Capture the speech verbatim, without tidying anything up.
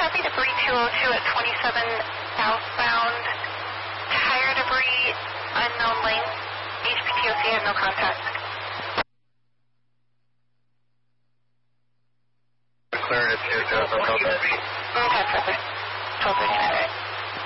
copy to three two oh two at twenty-seven southbound. Tire debris, unknown length. H P T O C had no contact. Cleared at two, no contact. Okay, perfect. twelve thirty-nine, right?